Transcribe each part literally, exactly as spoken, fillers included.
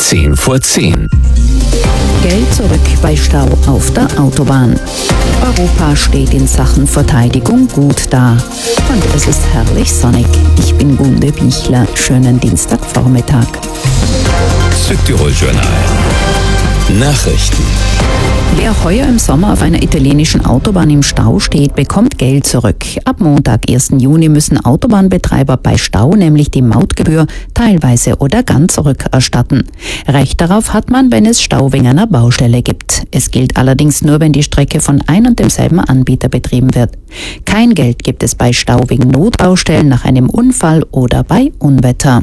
zehn vor zehn. Geld zurück bei Stau auf der Autobahn. Europa steht in Sachen Verteidigung gut da. Und es ist herrlich sonnig. Ich bin Gunde Bichler. Schönen Dienstagvormittag. Südtirol Journal. Nachrichten. Wer heuer im Sommer auf einer italienischen Autobahn im Stau steht, bekommt Geld zurück. Ab Montag, ersten Juni, müssen Autobahnbetreiber bei Stau nämlich die Mautgebühr teilweise oder ganz zurückerstatten. Recht darauf hat man, wenn es Stau wegen einer Baustelle gibt. Es gilt allerdings nur, wenn die Strecke von ein und demselben Anbieter betrieben wird. Kein Geld gibt es bei Stau wegen Notbaustellen, nach einem Unfall oder bei Unwetter.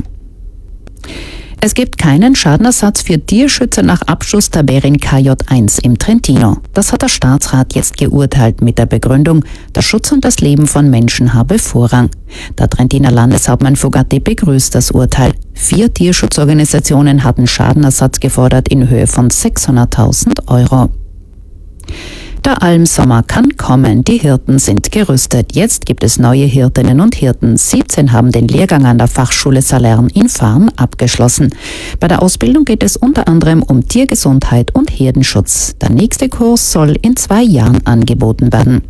Es gibt keinen Schadenersatz für Tierschützer nach Abschuss der Bärin K J eins im Trentino. Das hat der Staatsrat jetzt geurteilt mit der Begründung, der Schutz und das Leben von Menschen habe Vorrang. Der Trentiner Landeshauptmann Fugatti begrüßt das Urteil. Vier Tierschutzorganisationen hatten Schadenersatz gefordert in Höhe von sechshunderttausend Euro. Der Almsommer kann kommen, die Hirten sind gerüstet. Jetzt gibt es neue Hirtinnen und Hirten. siebzehn haben den Lehrgang an der Fachschule Salern in Farn abgeschlossen. Bei der Ausbildung geht es unter anderem um Tiergesundheit und Herdenschutz. Der nächste Kurs soll in zwei Jahren angeboten werden.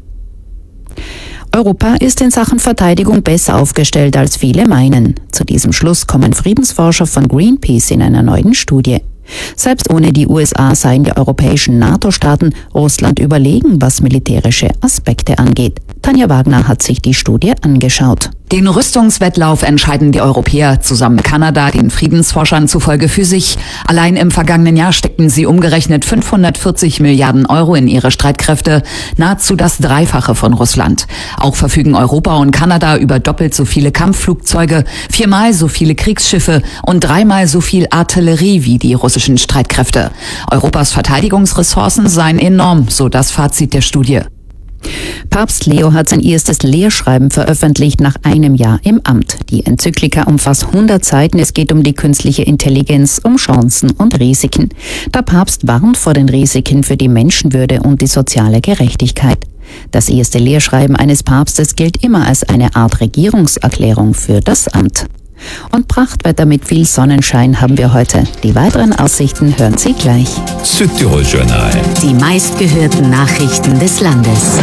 Europa ist in Sachen Verteidigung besser aufgestellt, als viele meinen. Zu diesem Schluss kommen Friedensforscher von Greenpeace in einer neuen Studie. Selbst ohne die U S A seien die europäischen NATO-Staaten Russland überlegen, was militärische Aspekte angeht. Tanja Wagner hat sich die Studie angeschaut. Den Rüstungswettlauf entscheiden die Europäer zusammen mit Kanada, den Friedensforschern zufolge, für sich. Allein im vergangenen Jahr steckten sie umgerechnet fünfhundertvierzig Milliarden Euro in ihre Streitkräfte, nahezu das Dreifache von Russland. Auch verfügen Europa und Kanada über doppelt so viele Kampfflugzeuge, viermal so viele Kriegsschiffe und dreimal so viel Artillerie wie die russischen Streitkräfte. Europas Verteidigungsressourcen seien enorm, so das Fazit der Studie. Papst Leo hat sein erstes Lehrschreiben veröffentlicht nach einem Jahr im Amt. Die Enzyklika umfasst hundert Seiten. Es geht um die künstliche Intelligenz, um Chancen und Risiken. Der Papst warnt vor den Risiken für die Menschenwürde und die soziale Gerechtigkeit. Das erste Lehrschreiben eines Papstes gilt immer als eine Art Regierungserklärung für das Amt. Und Prachtwetter mit viel Sonnenschein haben wir heute. Die weiteren Aussichten hören Sie gleich. Südtirol Journal. Die meistgehörten Nachrichten des Landes.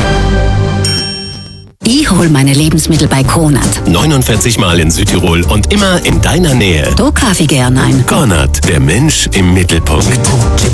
Ich hol meine Lebensmittel bei Konrad. neunundvierzig Mal in Südtirol und immer in deiner Nähe. Da kaufe ich gern ein. Konrad, der Mensch im Mittelpunkt.